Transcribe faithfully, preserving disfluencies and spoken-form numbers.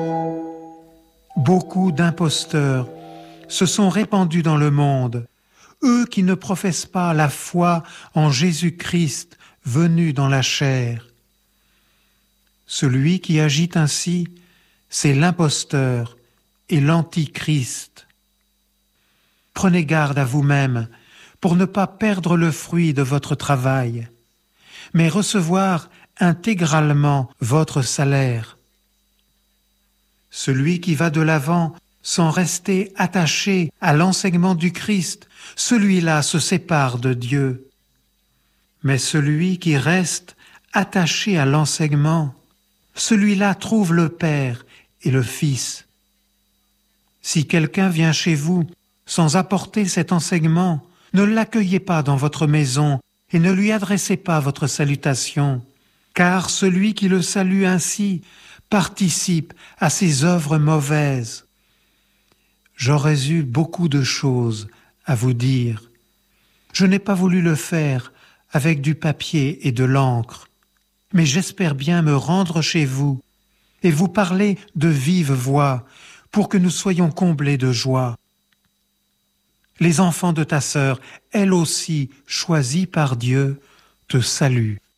Beaucoup d'imposteurs se sont répandus dans le monde, eux qui ne professent pas la foi en Jésus-Christ venu dans la chair. Celui qui agit ainsi, c'est l'imposteur et l'antichrist. Prenez garde à vous-même pour ne pas perdre le fruit de votre travail, mais recevoir intégralement votre salaire. Celui qui va de l'avant sans rester attaché à l'enseignement du Christ, celui-là se sépare de Dieu. Mais celui qui reste attaché à l'enseignement, celui-là trouve le Père et le Fils. Si quelqu'un vient chez vous sans apporter cet enseignement, ne l'accueillez pas dans votre maison et ne lui adressez pas votre salutation, car celui qui le salue ainsi participe à ses œuvres mauvaises. J'aurais eu beaucoup de choses à vous dire. Je n'ai pas voulu le faire avec du papier et de l'encre, mais j'espère bien me rendre chez vous et vous parler de vive voix pour que nous soyons comblés de joie. Les enfants de ta sœur, elle aussi choisie par Dieu, te saluent.